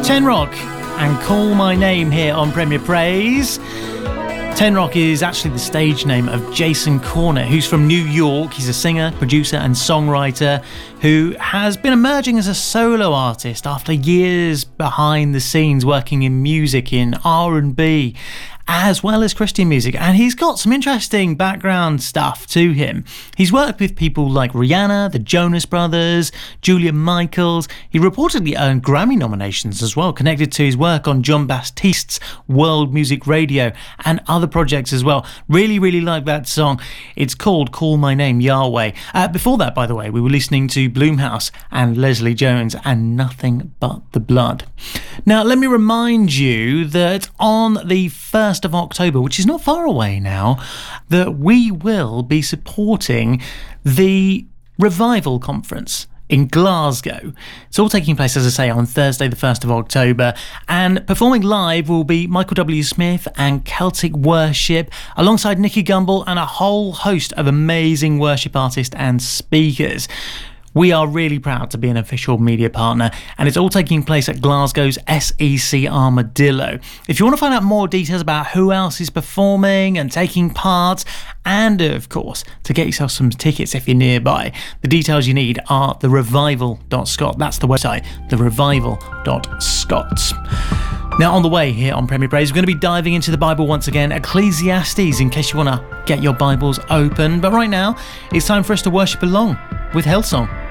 Tenrock and Call My Name here on Premier Praise. Tenrock is actually the stage name of Jason Cornett, who's from New York. He's a singer, producer and songwriter who has been emerging as a solo artist after years behind the scenes working in music, in R&B, as well as Christian music, and he's got some interesting background stuff to him. He's worked with people like Rihanna, the Jonas Brothers, Julia Michaels. He reportedly earned Grammy nominations as well, connected to his work on Jon Batiste's World Music Radio and other projects as well. Really, really like that song. It's called Call My Name, Yahweh. Before that, by the way, we were listening to Blumhouse and Leslie Jones and Nothing But the Blood. Now, let me remind you that on the 1st of October, which is not far away now, that we will be supporting the Revival Conference in Glasgow. It's all taking place, as I say, on Thursday the 1st of October, and performing live will be Michael W. Smith and Celtic Worship, alongside Nicky Gumbel and a whole host of amazing worship artists and speakers. We are really proud to be an official media partner, and it's all taking place at Glasgow's SEC Armadillo. If you want to find out more details about who else is performing and taking part, and of course to get yourself some tickets if you're nearby, the details you need are therevival.scot. That's the website, therevival.scot. Now, on the way here on Premier Praise, we're going to be diving into the Bible once again, Ecclesiastes, in case you want to get your Bibles open. But right now, it's time for us to worship along with Hillsong.